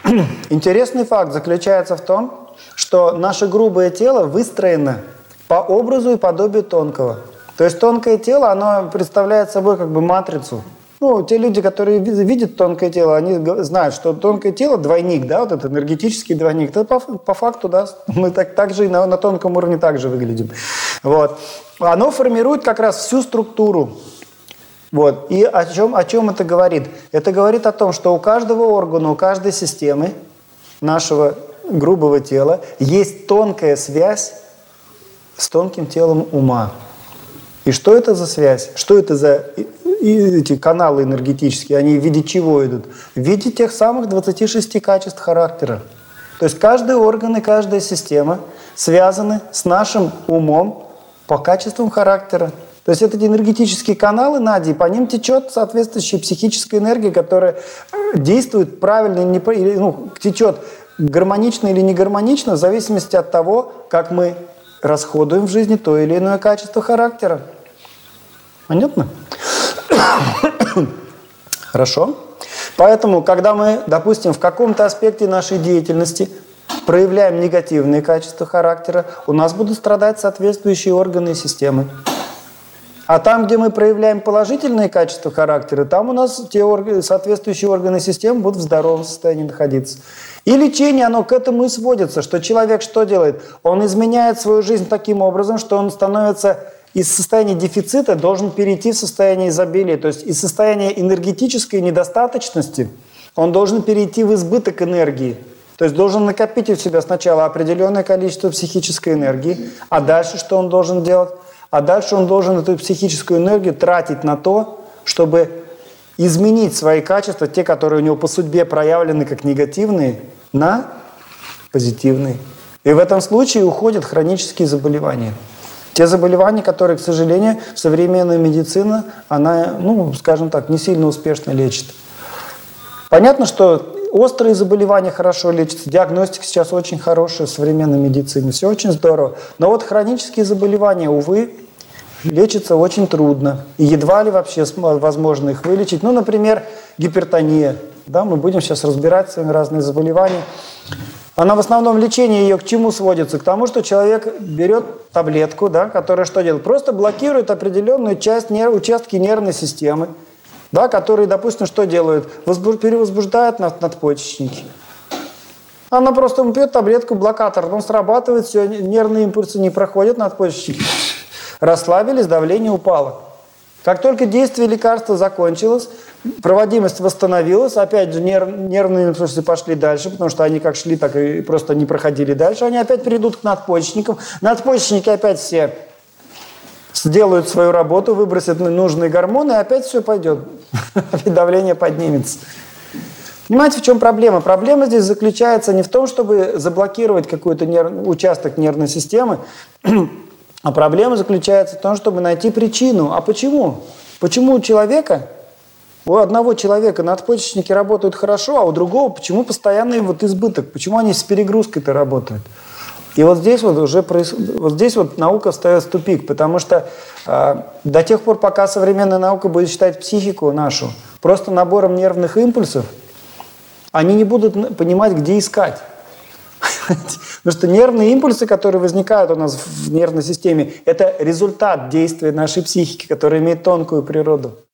Интересный факт заключается в том, что наше грубое тело выстроено по образу и подобию тонкого. То есть тонкое тело, оно представляет собой как бы матрицу. Ну, те люди, которые видят тонкое тело, они знают, что тонкое тело двойник, да, вот этот энергетический двойник. Это по факту, да, мы так же и на тонком уровне так же выглядим. Вот. Оно формирует как раз всю структуру. Вот. И о чем это говорит? Это говорит о том, что у каждого органа, у каждой системы нашего грубого тела есть тонкая связь с тонким телом ума. И что это за связь? Что это за эти каналы энергетические? Они в виде чего идут? В виде тех самых 26 качеств характера. То есть каждый орган и каждая система связаны с нашим умом по качествам характера. То есть это энергетические каналы, Нади, по ним течет соответствующая психическая энергия, которая действует правильно, течет гармонично или не гармонично, в зависимости от того, как мы расходуем в жизни то или иное качество характера. Понятно? Хорошо. Поэтому, когда мы, допустим, в каком-то аспекте нашей деятельности проявляем негативные качества характера, у нас будут страдать соответствующие органы и системы. А там, где мы проявляем положительные качества характера, там у нас соответствующие органы и системы будут в здоровом состоянии находиться. И лечение, оно к этому и сводится, что человек что делает? Он изменяет свою жизнь таким образом, что он становится из состояния дефицита, должен перейти в состояние изобилия. То есть из состояния энергетической недостаточности он должен перейти в избыток энергии. То есть должен накопить у себя сначала определенное количество психической энергии, а дальше что он должен делать? А дальше он должен эту психическую энергию тратить на то, чтобы изменить свои качества, те, которые у него по судьбе проявлены как негативные, на позитивные. И в этом случае уходят хронические заболевания. Те заболевания, которые, к сожалению, современная медицина, она, скажем так, не сильно успешно лечит. Понятно, что острые заболевания хорошо лечатся, диагностика сейчас очень хорошая в современной медицине, все очень здорово. Но вот хронические заболевания, увы, лечатся очень трудно. И едва ли вообще возможно их вылечить. Например, гипертония. Да, мы будем сейчас разбирать с вами разные заболевания. Она в основном лечение ее к чему сводится? К тому, что человек берет таблетку, да, которая что делает? Просто блокирует определенную часть участки нервной системы, да, которые, допустим, что делают? Перевозбуждают надпочечники. Она просто пьет таблетку, блокатор, он срабатывает, все, нервные импульсы не проходят, надпочечники расслабились, давление упало. Как только действие лекарства закончилось, проводимость восстановилась, опять же нервные импульсы пошли дальше, потому что они как шли, так и просто не проходили дальше, они опять перейдут к надпочечникам, надпочечники опять все сделают свою работу, выбросят нужные гормоны, и опять все пойдет, опять давление поднимется. Понимаете, в чем проблема? Проблема здесь заключается не в том, чтобы заблокировать какой-то участок нервной системы, а проблема заключается в том, чтобы найти причину. А почему? Почему у человека, у одного человека надпочечники работают хорошо, а у другого почему постоянный избыток? Почему они с перегрузкой-то работают? И вот здесь наука встает в тупик, потому что до тех пор, пока современная наука будет считать психику нашу просто набором нервных импульсов, они не будут понимать, где искать. Потому что нервные импульсы, которые возникают у нас в нервной системе, это результат действия нашей психики, которая имеет тонкую природу.